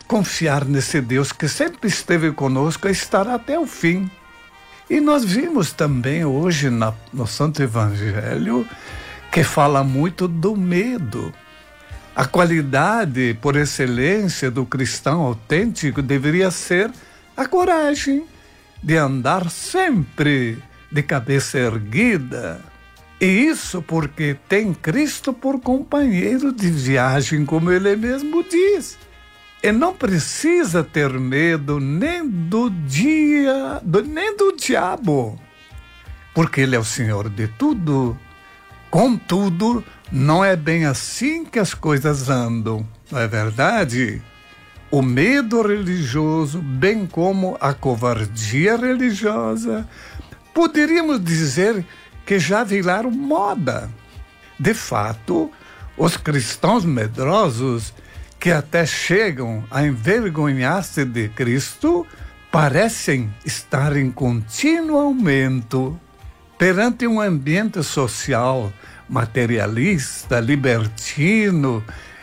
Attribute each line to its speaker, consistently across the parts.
Speaker 1: confiar nesse Deus que sempre esteve conosco e estará até o fim. E nós vimos também hoje no Santo Evangelho que fala muito do medo. A qualidade por excelência do cristão autêntico deveria ser a coragem de andar sempre de cabeça erguida. E isso porque tem Cristo por companheiro de viagem, como ele mesmo diz. E não precisa ter medo nem do diabo, porque ele é o Senhor de tudo. Contudo, não é bem assim que as coisas andam, não é verdade? O medo religioso, bem como a covardia religiosa, poderíamos dizer que já viraram moda. De fato, os cristãos medrosos, que até chegam a envergonhar-se de Cristo, parecem estar em contínuo aumento. Perante um ambiente social materialista, libertino,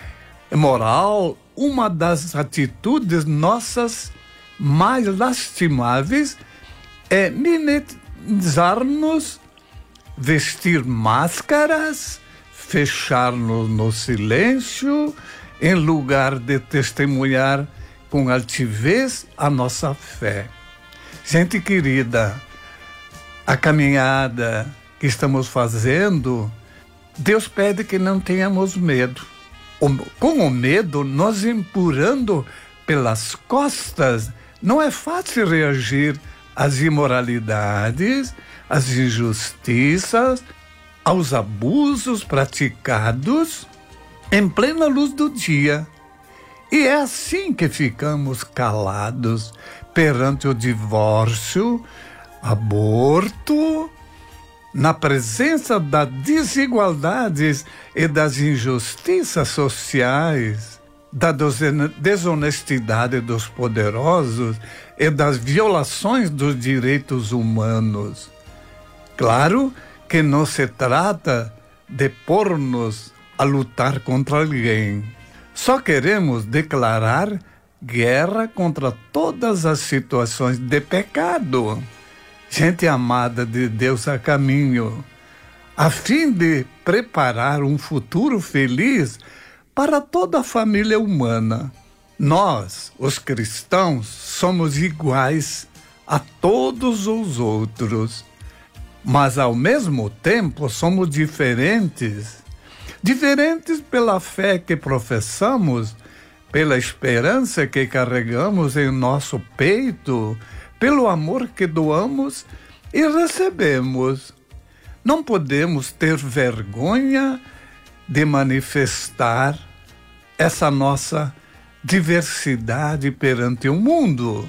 Speaker 1: moral, uma das atitudes nossas mais lastimáveis é minimizar-nos, vestir máscaras, fechar-nos no silêncio, em lugar de testemunhar com altivez a nossa fé. Gente querida, a caminhada que estamos fazendo, Deus pede que não tenhamos medo. Com o medo, nós empurrando pelas costas, não é fácil reagir às imoralidades, às injustiças, aos abusos praticados em plena luz do dia. E é assim que ficamos calados perante o divórcio, aborto, na presença das desigualdades e das injustiças sociais, da desonestidade dos poderosos e das violações dos direitos humanos. Claro que não se trata de pôr-nos a lutar contra alguém. Só queremos declarar guerra contra todas as situações de pecado. Gente amada de Deus a caminho, a fim de preparar um futuro feliz para toda a família humana. Nós, os cristãos, somos iguais a todos os outros, mas ao mesmo tempo somos diferentes. Diferentes pela fé que professamos, pela esperança que carregamos em nosso peito, pelo amor que doamos e recebemos. Não podemos ter vergonha de manifestar essa nossa diversidade perante o mundo.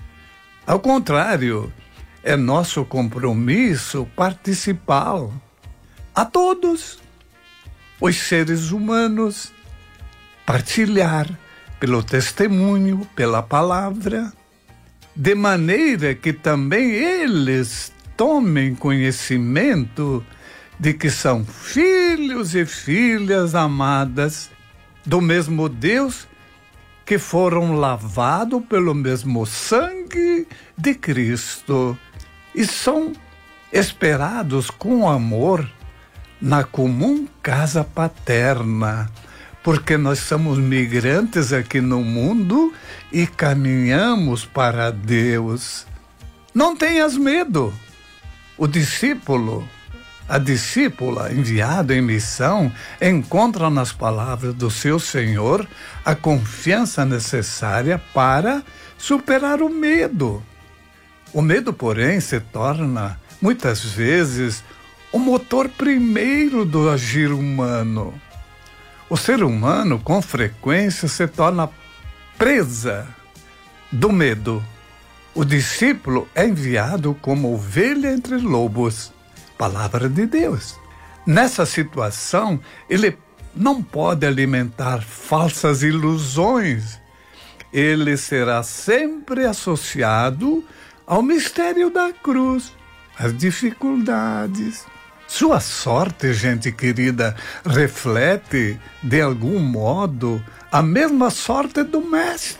Speaker 1: Ao contrário, é nosso compromisso participar a todos os seres humanos, partilhar pelo testemunho, pela palavra, de maneira que também eles tomem conhecimento de que são filhos e filhas amadas do mesmo Deus, que foram lavados pelo mesmo sangue de Cristo e são esperados com amor na comum casa paterna, porque nós somos migrantes aqui no mundo e caminhamos para Deus. Não tenhas medo. O discípulo, a discípula enviada em missão, encontra nas palavras do seu Senhor a confiança necessária para superar o medo. O medo, porém, se torna, muitas vezes, o motor primeiro do agir humano. O ser humano, com frequência, se torna presa do medo. O discípulo é enviado como ovelha entre lobos. Palavra de Deus. Nessa situação, ele não pode alimentar falsas ilusões. Ele será sempre associado ao mistério da cruz, às dificuldades. Sua sorte, gente querida, reflete, de algum modo, a mesma sorte do Mestre.